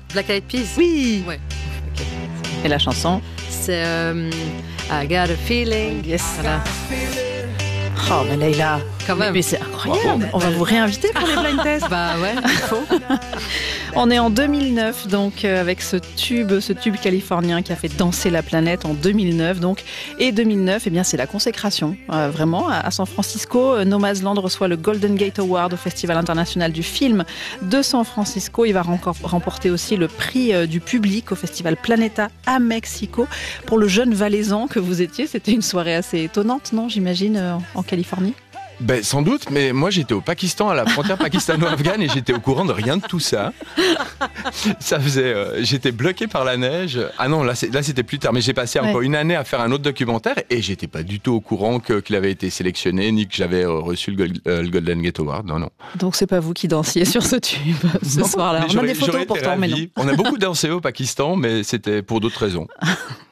Black Eyed Peas. Oui. Ouais. Ok. Et la chanson? C'est I Got a Feeling. Yes. Voilà. Oh, mais Leïla, Quand même. mais c'est incroyable. On va vous réinviter pour les blind tests. Bah ouais, il faut. On est en 2009, donc avec ce tube californien qui a fait danser la planète en 2009. Donc, et 2009, eh bien, c'est la consécration. Vraiment, à San Francisco, Nomadland reçoit le Golden Gate Award au Festival international du film de San Francisco. Il va remporter aussi le prix du public au Festival Planeta à Mexico. Pour le jeune valaisan que vous étiez, c'était une soirée assez étonnante, non, j'imagine, en Californie? Ben, sans doute, mais moi j'étais au Pakistan, à la frontière pakistano-afghane, et j'étais au courant de rien de tout ça. Ça faisait, j'étais bloqué par la neige. Ah non, là c'était plus tard, mais j'ai passé encore une année à faire un autre documentaire, et j'étais pas du tout au courant qu'il avait été sélectionné, ni que j'avais reçu le Golden Gate Award. Non, non. Donc c'est pas vous qui dansiez sur ce tube ce soir-là. On a des photos pourtant, mais non. On a beaucoup dansé au Pakistan, mais c'était pour d'autres raisons.